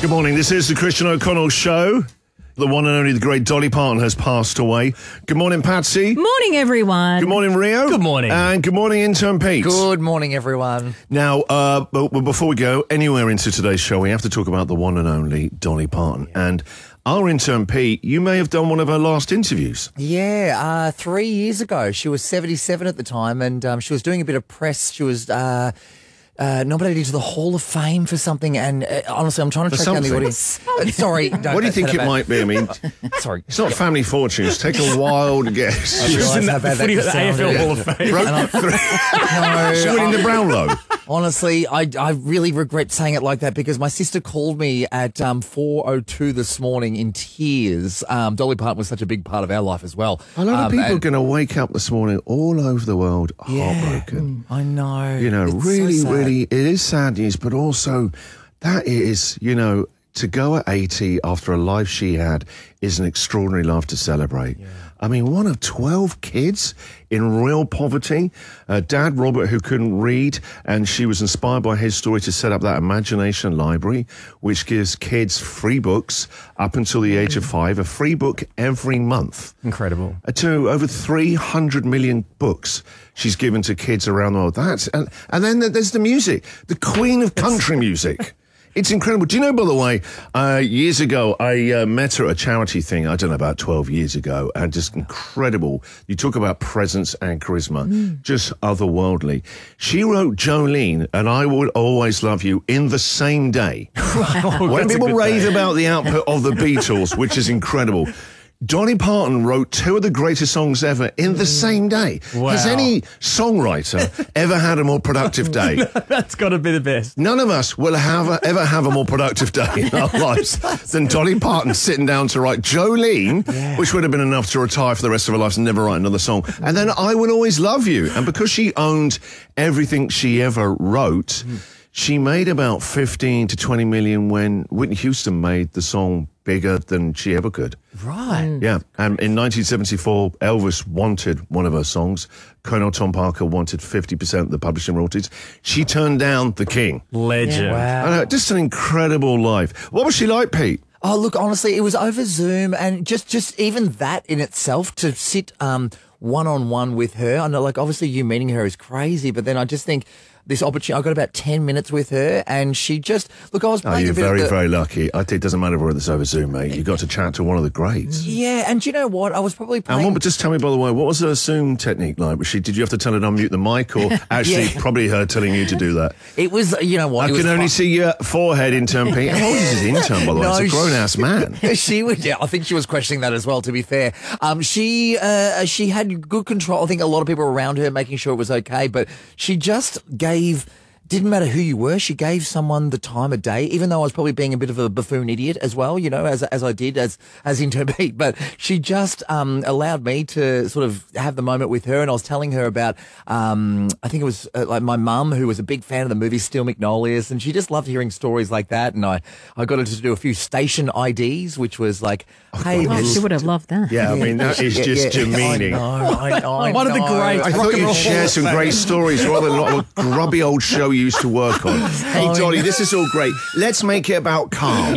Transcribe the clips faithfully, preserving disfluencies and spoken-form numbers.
Good morning, this is the Christian O'Connell Show. The one and only, the great Dolly Parton has passed away. Good morning, Patsy. Morning, everyone. Good morning, Rio. Good morning. And good morning, intern Pete. Good morning, everyone. Now, uh, but, but before we go anywhere into today's show, we have to talk about the one and only Dolly Parton. Yeah. And our intern Pete, you may have done one of her last interviews. Yeah, uh, three years ago. She was seventy-seven at the time, and um, she was doing a bit of press. She was... Uh, Uh, nominated to the Hall of Fame for something, and uh, honestly, I'm trying to For track down the something? audience. Uh, sorry, don't, What do you think it about. might be? I mean, Sorry, it's not Family Fortunes. Take a wild guess. She was in that footy at the A F L Hall of Fame. Broke through. No, She's winning the Brownlow. honestly, I, I really regret saying it like that because my sister called me at um, four oh two this morning in tears. Um, Dolly Parton was such a big part of our life as well. A lot of Um, people are and- going to wake up this morning all over the world heartbroken. I know. You know, It's so really, sad. really, it is sad news, but also that is, you know, to go at eighty after a life she had is an extraordinary life to celebrate. Yeah. I mean, one of twelve kids in real poverty. Uh, Dad, Robert, who couldn't read, and she was inspired by his story to set up that Imagination Library, which gives kids free books up until the age of five, a free book every month. Incredible. Uh, to over three hundred million books she's given to kids around the world. That's, and, and then there's the music, the queen of country music. It's incredible. Do you know, by the way, uh, years ago, I uh, met her at a charity thing, I don't know, about twelve years ago, and just incredible. You talk about presence and charisma, mm. just otherworldly. She wrote Jolene and I Will Always Love You in the same day. Wow, when that's a people good rave day. about the output of the Beatles, which is incredible, Dolly Parton wrote two of the greatest songs ever in the same day. Wow. Has any songwriter ever had a more productive day? That's got to be the best. None of us will have ever have a more productive day in our lives than Dolly Parton sitting down to write Jolene, yeah. which would have been enough to retire for the rest of her life and never write another song. And then I Will Always Love You. And because she owned everything she ever wrote, mm. she made about fifteen to twenty million when Whitney Houston made the song bigger than she ever could. Right. Yeah. And in nineteen seventy-four, Elvis wanted one of her songs. Colonel Tom Parker wanted fifty percent of the publishing royalties. She turned down the king. Legend. Wow. I know, just an incredible life. What was she like, Pete? Oh, look, honestly, it was over Zoom, and just, just even that in itself, to sit um, one-on-one with her, I know, like, obviously you meeting her is crazy, but then I just think this opportunity, I got about ten minutes with her, and she just, look, I was Oh, playing you're a bit very, of the, very lucky. I think it doesn't matter whether it's over Zoom, mate. You got to chat to one of the greats. Yeah, and do you know what? I was probably And playing... what, just tell me, by the way, what was her Zoom technique like? Was she, did you have to tell her to unmute the mic, or actually Yeah. probably her telling you to do that? It was, you know what? I it can was only fun. see your forehead, intern Pete. How old is his intern, by the way? No, It's a grown-ass she- man. She would, yeah, I think she was questioning that as well, to be fair. Um, she, uh, she had good control. I think a lot of people were around her making sure it was okay, but she just gave, didn't matter who you were, she gave someone the time of day, even though I was probably being a bit of a buffoon idiot as well, you know, as, as I did, as, as intern Pete, but she just, um, allowed me to sort of have the moment with her, and I was telling her about, um, I think it was uh, like my mum, who was a big fan of the movie Steel Magnolias, and she just loved hearing stories like that, and I, I got her to do a few station I Ds, which was like, hey, Oh, she would have loved that. Yeah, I mean, that is Yeah, just yeah. demeaning. I know, I know, I One of the know. greats. I Rock thought and you'd roll share Hall some of great Fame. stories rather than a grubby old show you used to work on. Hey, Oh, Dolly, no. this is all great. Let's make it about Carl.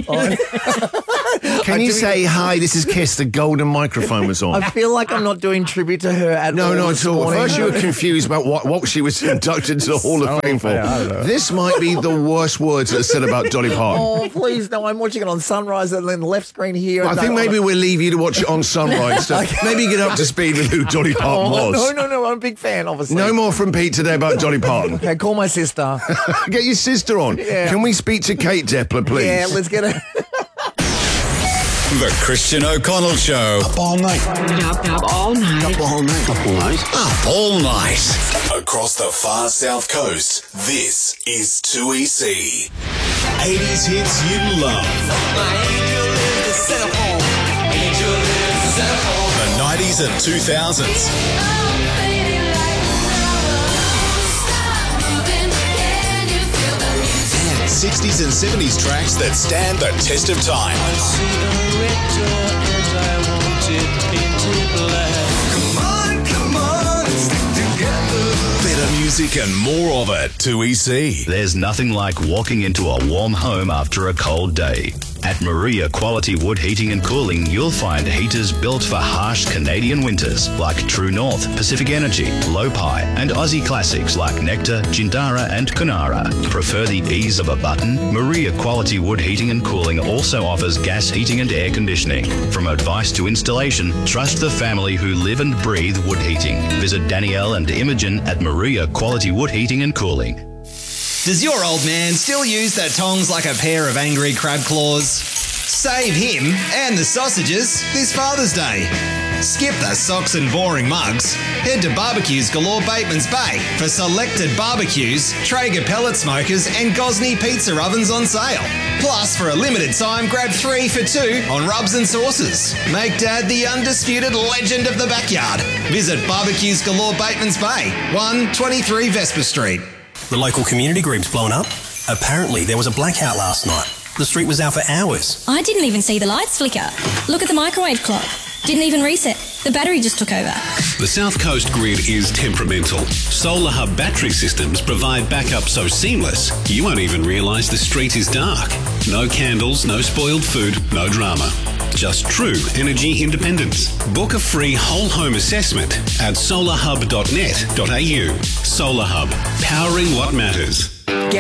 Can you say, hi, this is Kiss, the golden microphone was on? I feel like I'm not doing tribute to her at No, all. not this at all. morning. First, you were confused about what, what she was inducted into the Hall of Fame for. This might be the worst words that are said about Dolly Parton. Oh, please, no, I'm watching it on Sunrise and then the left screen here. I No, think maybe no. we'll leave you to watch it on Sunrise. So maybe get up to speed with who Dolly Parton Oh, was. no, no, no, I'm a big fan, obviously. No more from Pete today about Dolly Parton. Okay, call my sister. Get your sister on. Yeah. Can we speak to Kate Depler, please? Yeah, let's get her. The Christian O'Connell Show. Up all night. Up, up all night. Up all night. Up all night. Up all night. Across the far south coast, this is two E C. eighties hits you love. The nineties and two thousands. sixties and seventies tracks that stand the test of time. Come on, come on, stick together. Better music. music and more of it. two E C. There's nothing like walking into a warm home after a cold day. At Maria Quality Wood Heating and Cooling, you'll find heaters built for harsh Canadian winters like True North, Pacific Energy, Lopi, and Aussie classics like Nectar, Jindara, and Kunara. Prefer the ease of a button? Maria Quality Wood Heating and Cooling also offers gas heating and air conditioning. From advice to installation, trust the family who live and breathe wood heating. Visit Danielle and Imogen at Maria Quality Wood Heating and Cooling. Does your old man still use that tongs like a pair of angry crab claws? Save him and the sausages this Father's Day. Skip the socks and boring mugs. Head to Barbecues Galore Bateman's Bay for selected barbecues, Traeger pellet smokers and Gosney pizza ovens on sale. Plus, for a limited time, grab three for two on rubs and sauces. Make Dad the undisputed legend of the backyard. Visit Barbecues Galore Bateman's Bay, one twenty-three Vesper Street. The local community group's blown up. Apparently, there was a blackout last night. The street was out for hours. I didn't even see the lights flicker. Look at the microwave clock. Didn't even reset. The battery just took over. The South Coast grid is temperamental. Solar Hub battery systems provide backup so seamless, you won't even realise the street is dark. No candles, no spoiled food, no drama. Just true energy independence. Book a free whole home assessment at solar hub dot net dot a u. Solar Hub, powering what matters.